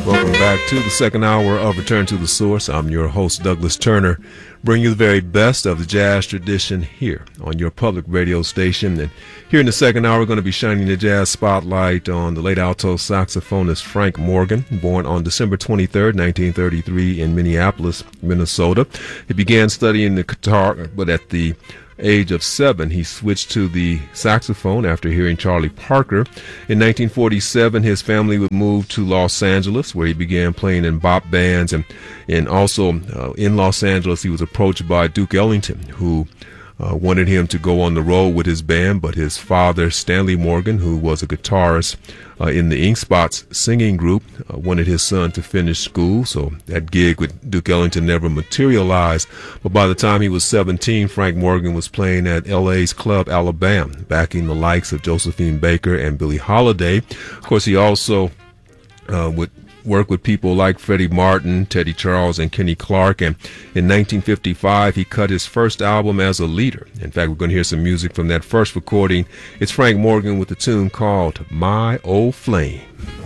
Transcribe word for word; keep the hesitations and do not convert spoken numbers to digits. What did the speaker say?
Welcome back to the second hour of Return to the Source. I'm your host, Douglas Turner, bringing you the very best of the jazz tradition here on your public radio station. And here in the second hour, we're going to be shining the jazz spotlight on the late alto saxophonist Frank Morgan, born on December twenty-third, nineteen thirty-three in Minneapolis, Minnesota. He began studying the guitar, but at the age of seven, he switched to the saxophone after hearing Charlie Parker. In nineteen forty-seven, his family would move to Los Angeles, where he began playing in bop bands. And, and also uh, in Los Angeles, he was approached by Duke Ellington, who uh, wanted him to go on the road with his band. But his father, Stanley Morgan, who was a guitarist uh, in the Ink Spots singing group, uh, wanted his son to finish school. So that gig with Duke Ellington never materialized. But by the time he was seventeen, Frank Morgan was playing at L A's Club Alabama, backing the likes of Josephine Baker and Billie Holiday. Of course, he also uh, would work with people like Freddie Martin, Teddy Charles, and Kenny Clark. And in nineteen fifty-five, he cut his first album as a leader. In fact, we're going to hear some music from that first recording. It's Frank Morgan with a tune called My Old Flame.